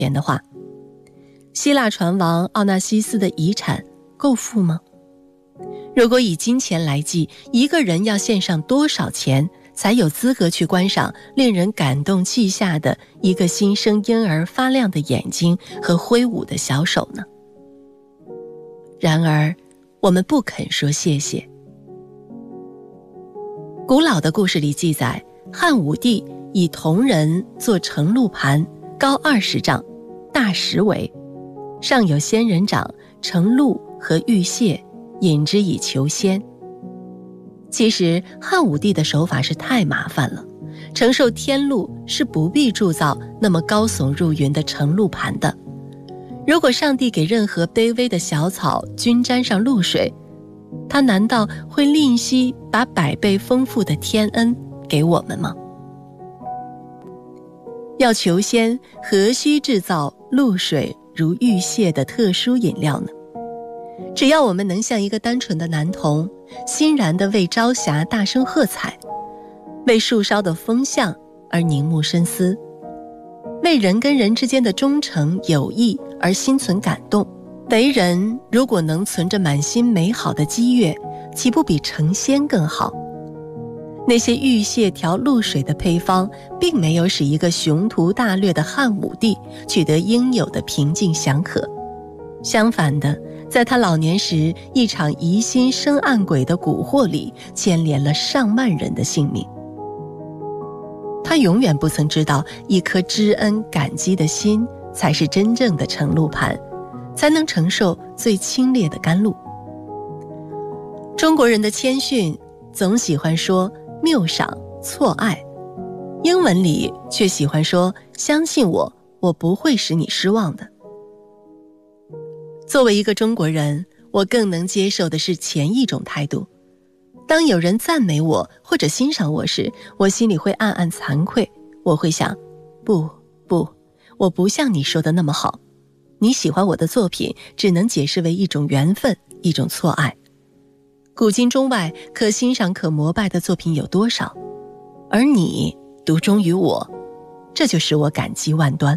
言的话，希腊船王奥纳西斯的遗产够付吗？如果以金钱来计，一个人要献上多少钱才有资格去观赏令人感动泣下的一个新生婴儿发亮的眼睛和挥舞的小手呢？然而我们不肯说谢谢。古老的故事里记载，汉武帝以铜人做盛鹿盘，高20丈，大10围，上有仙人掌、盛鹿和玉屑，引之以求仙。其实汉武帝的手法是太麻烦了，承受天禄是不必铸造那么高耸入云的盛鹿盘的。如果上帝给任何卑微的小草均沾上露水，他难道会吝惜把100倍丰富的天恩给我们吗？要求仙，何须制造露水如玉屑的特殊饮料呢？只要我们能像一个单纯的男童，欣然地为朝霞大声喝彩，为树梢的风向而凝目深思，为人跟人之间的忠诚友谊而心存感动，为人如果能存着满心美好的激越，岂不比成仙更好？那些玉屑调露水的配方，并没有使一个雄图大略的汉武帝取得应有的平静祥和。相反的，在他老年时，一场疑心生暗鬼的蛊惑里，牵连了上万人的性命。他永远不曾知道，一颗知恩感激的心，才是真正的盛鹿盘，才能承受最清冽的甘露。中国人的谦逊总喜欢说谬赏、错爱，英文里却喜欢说相信我，我不会使你失望的。作为一个中国人，我更能接受的是前一种态度。当有人赞美我或者欣赏我时，我心里会暗暗惭愧，我会想，不，我不像你说的那么好。你喜欢我的作品，只能解释为一种缘分，一种错爱。古今中外可欣赏可膜拜的作品有多少？而你独钟于我，这就使我感激万端。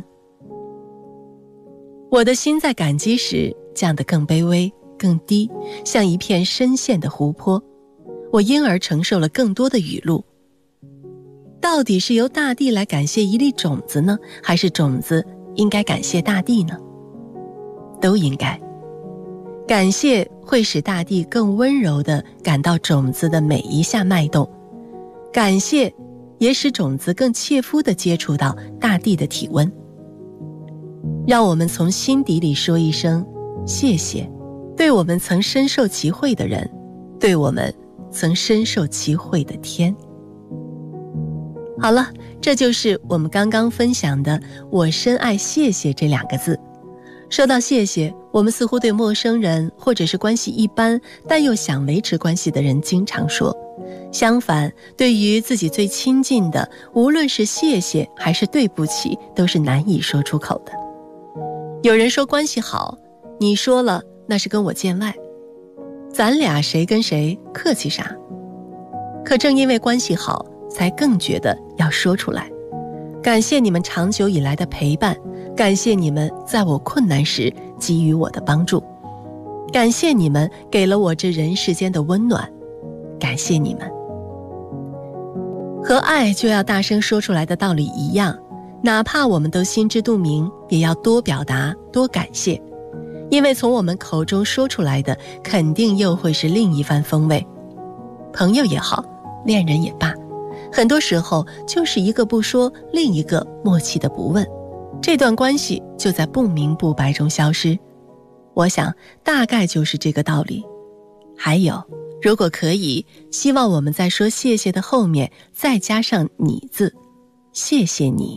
我的心在感激时降得更卑微、更低，像一片深陷的湖泊，我因而承受了更多的雨露。到底是由大地来感谢一粒种子呢，还是种子应该感谢大地呢？都应该。感谢会使大地更温柔地感到种子的每一下脉动，感谢也使种子更切肤地接触到大地的体温。让我们从心底里说一声谢谢，对我们曾深受其惠的人，对我们曾深受其惠的天。好了，这就是我们刚刚分享的我深爱谢谢这2个字。说到谢谢，我们似乎对陌生人或者是关系一般但又想维持关系的人经常说，相反，对于自己最亲近的，无论是谢谢还是对不起，都是难以说出口的。有人说关系好，你说了那是跟我见外，咱俩谁跟谁客气啥？可正因为关系好，才更觉得要说出来。感谢你们长久以来的陪伴，感谢你们在我困难时给予我的帮助，感谢你们给了我这人世间的温暖，感谢你们。和爱就要大声说出来的道理一样，哪怕我们都心知肚明，也要多表达，多感谢，因为从我们口中说出来的，肯定又会是另一番风味。朋友也好，恋人也罢，很多时候就是一个不说，另一个默契的不问，这段关系就在不明不白中消失。我想大概就是这个道理。还有，如果可以，希望我们在说谢谢的后面再加上你字，谢谢你。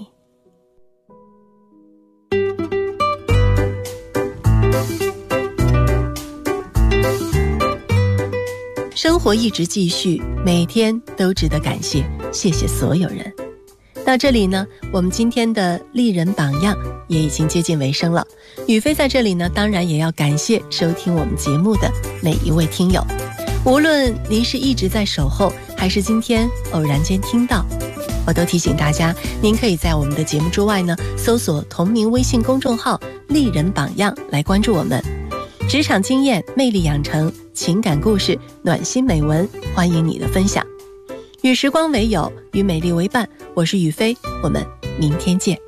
生活一直继续，每天都值得感谢，谢谢所有人。到这里呢，我们今天的丽人榜样也已经接近尾声了。雨飞在这里呢，当然也要感谢收听我们节目的每一位听友，无论您是一直在守候，还是今天偶然间听到， 我都提醒大家，您可以在我们的节目之外呢，搜索同名微信公众号丽人榜样来关注我们。职场经验、魅力养成、情感故事、暖心美文，欢迎你的分享。与时光为友，与美丽为伴，我是雨飞，我们明天见。